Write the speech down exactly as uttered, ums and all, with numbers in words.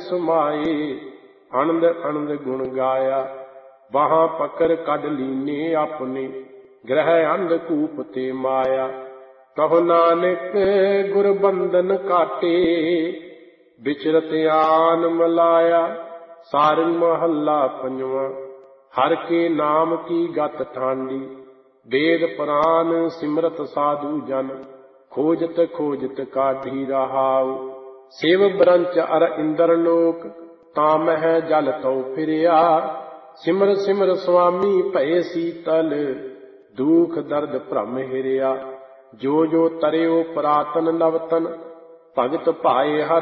समाए। अनंद अनंद गुण गाया बाहां पकड़ कढ लीने अपने। ग्रह अंधकूप ते माया कहो नानक गुर बंधन काटे। विचरत आन मलाया सारंग महला पंजवा। हर के नाम की गत ठांडी वेद पुराण सिमरत साधु जन। खोजत खोजत काढ़ी रहाऊ शिव ब्रंच अर इंद्र लोक। तामह जल तौ फिरिया सिमर सिमर स्वामी भय शीतल। दुख दर्द भ्रम हिरिया जो जो तरियो पुरातन नवतन। भगत भाए हर